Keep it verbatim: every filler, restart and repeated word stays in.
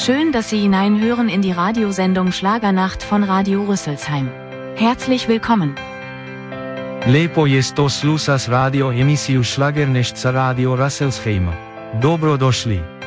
Schön, dass Sie hineinhören in die Radiosendung Schlagernacht von Radio Rüsselsheim. Herzlich willkommen. Lepo je to slušas radio emisiju Schlagernacht za Radio Rüsselsheim. Dobrodošli.